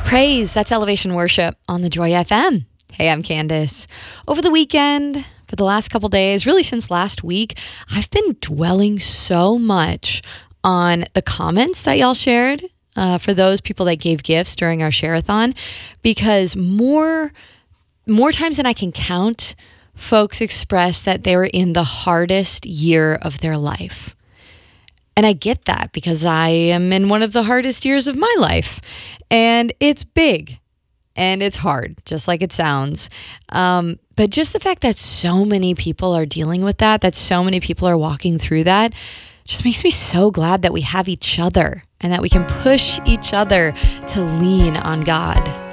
Praise, that's Elevation Worship on the Joy FM. Hey, I'm Candace. Over the weekend, for the last couple days, really since last week, I've been dwelling so much on the comments that y'all shared for those people that gave gifts during our share-a-thon, because more times than I can count, folks expressed that they were in the hardest year of their life. And I get that because I am in one of the hardest years of my life. And it's big and it's hard, just like it sounds. But just the fact that so many people are dealing with that so many people are walking through that, just makes me so glad that we have each other and that we can push each other to lean on God.